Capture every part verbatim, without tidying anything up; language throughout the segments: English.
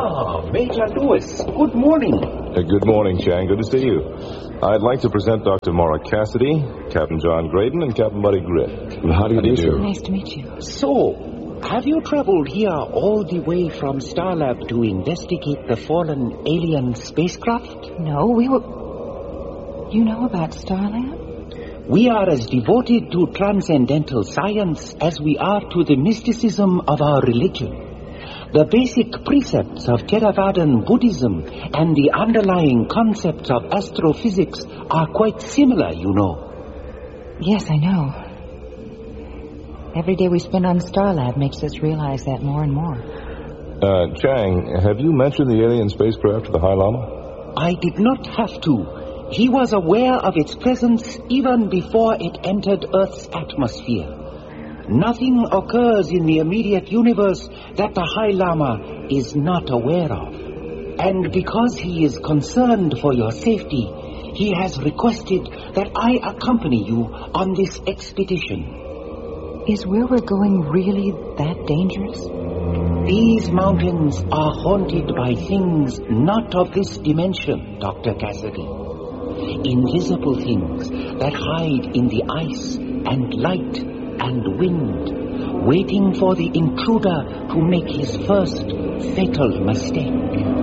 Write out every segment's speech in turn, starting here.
Ah, Major Lewis, good morning. Uh, good morning, Chang. Good to see you. I'd like to present Doctor Maura Cassidy, Captain John Graydon, and Captain Buddy Griff. How do you do, sir? Nice to meet you. So, have you traveled here all the way from Starlab to investigate the fallen alien spacecraft? No, we were... You know about Starlab? We are as devoted to transcendental science as we are to the mysticism of our religion. The basic precepts of Theravadan Buddhism and the underlying concepts of astrophysics are quite similar, you know. Yes, I know. Every day we spend on Starlab makes us realize that more and more. Uh, Chang, have you mentioned the alien spacecraft to the High Lama? I did not have to. He was aware of its presence even before it entered Earth's atmosphere. Nothing occurs in the immediate universe that the High Lama is not aware of. And because he is concerned for your safety, he has requested that I accompany you on this expedition. Is where we're going really that dangerous? These mountains are haunted by things not of this dimension, Doctor Cassidy. Invisible things that hide in the ice and light and wind, waiting for the intruder to make his first fatal mistake.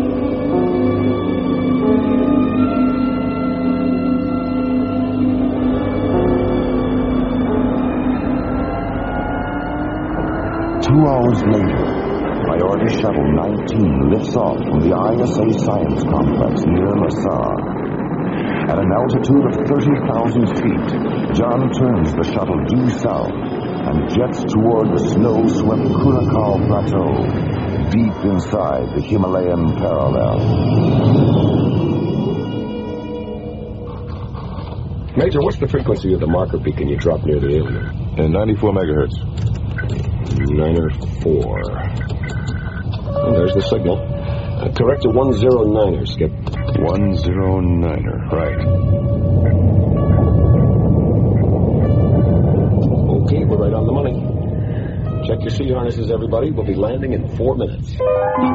Two hours later, Priority Shuttle nineteen lifts off from the I S A Science Complex near Lasar. At an altitude of thirty thousand feet, John turns the shuttle due south and jets toward the snow-swept Kurakal Plateau, deep inside the Himalayan parallel. Major, what's the frequency of the marker beacon you dropped near the alien? Uh, ninety-four megahertz. Niner four. Well, there's the signal. Uh, correct to one zero niner, Skip. one zero niner, right. Okay, we're right on the money. Check your seat harnesses, everybody. We'll be landing in four minutes.